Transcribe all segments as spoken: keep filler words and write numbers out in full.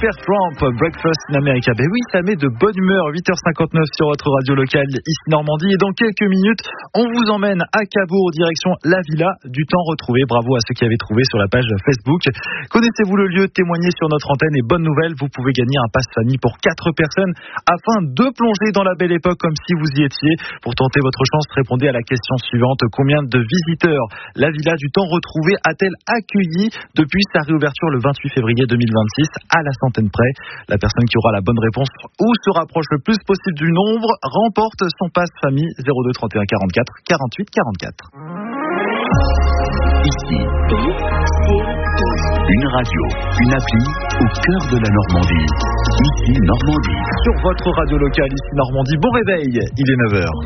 Super Trump, Breakfast in America. Ben oui, ça met de bonne humeur. huit heures cinquante-neuf sur votre radio locale ici Normandie. Et dans quelques minutes, on vous emmène à Cabourg, direction la Villa du Temps Retrouvé. Bravo à ceux qui avaient trouvé sur la page Facebook. Connaissez-vous le lieu? Témoignez sur notre antenne. Et bonne nouvelle, vous pouvez gagner un pass famille pour quatre personnes afin de plonger dans la belle époque comme si vous y étiez. Pour tenter votre chance, répondez à la question suivante. Combien de visiteurs la Villa du Temps Retrouvé a-t-elle accueilli depuis sa réouverture le vingt-huit février deux mille vingt-six, à la centaine près? La personne qui aura la bonne réponse ou se rapproche le plus possible du nombre remporte son pass famille. Zéro deux trente et un quarante-quatre quarante-huit quarante-quatre. Ici, une radio, une appli au cœur de la Normandie. Ici Normandie. Sur votre radio locale ici Normandie, bon réveil, il est neuf heures.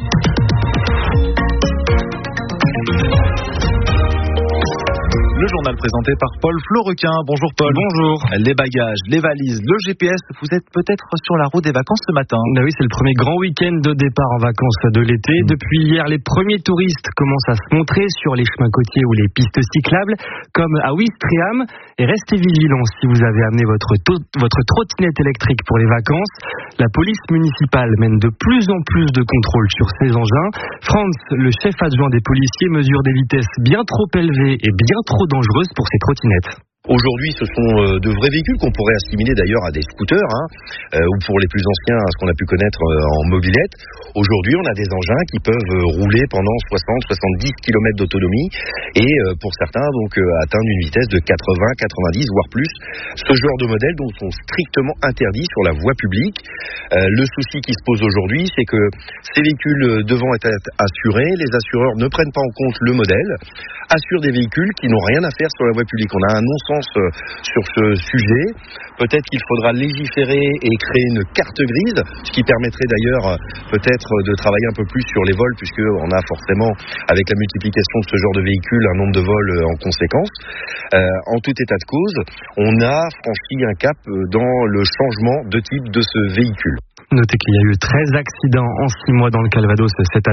Le journal présenté par Paul Florequin. Bonjour Paul. Bonjour. Les bagages, les valises, le G P S, vous êtes peut-être sur la route des vacances ce matin. Ben oui, c'est le premier grand week-end de départ en vacances de l'été. Mmh. Depuis hier, les premiers touristes commencent à se montrer sur les chemins côtiers ou les pistes cyclables, comme à Ouistreham. Et restez vigilants si vous avez amené votre, to- votre trottinette électrique pour les vacances. La police municipale mène de plus en plus de contrôles sur ces engins. Franz, le chef adjoint des policiers, mesure des vitesses bien trop élevées et bien trop dangereuses pour ces trottinettes. Aujourd'hui, ce sont euh, de vrais véhicules qu'on pourrait assimiler d'ailleurs à des scooters, hein, euh, ou pour les plus anciens, à ce qu'on a pu connaître euh, en mobilette. Aujourd'hui, on a des engins qui peuvent euh, rouler pendant soixante à soixante-dix kilomètres d'autonomie et euh, pour certains, donc euh, atteindre une vitesse de quatre-vingts à quatre-vingt-dix, voire plus. Ce genre de modèles donc, sont strictement interdits sur la voie publique. Euh, le souci qui se pose aujourd'hui, c'est que ces véhicules devant être assurés, les assureurs ne prennent pas en compte le modèle, assurent des véhicules qui n'ont rien à faire sur la voie publique. On a un non-sens sur ce sujet. Peut-être qu'il faudra légiférer et créer une carte grise, ce qui permettrait d'ailleurs peut-être de travailler un peu plus sur les vols, puisqu'on a forcément, avec la multiplication de ce genre de véhicules, un nombre de vols en conséquence. Euh, en tout état de cause, on a franchi un cap dans le changement de type de ce véhicule. Notez qu'il y a eu treize accidents en six mois dans le Calvados cette année.